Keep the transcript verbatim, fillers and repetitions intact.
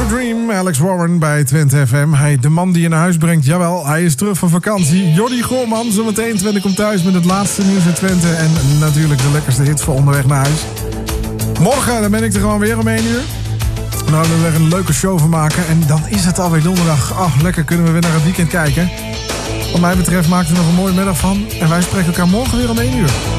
Dream, Alex Warren bij Twente F M. Hij, de man die je naar huis brengt, jawel, hij is terug van vakantie. Jordi Goorman, zometeen Twente komt thuis met het laatste nieuws in Twente. En natuurlijk de lekkerste hits voor onderweg naar huis. Morgen dan ben ik er gewoon weer om één uur. Nou, we er een leuke show van maken. En dan is het alweer donderdag. Ach, lekker kunnen we weer naar het weekend kijken. Wat mij betreft maakt er nog een mooie middag van. En wij spreken elkaar morgen weer om één uur.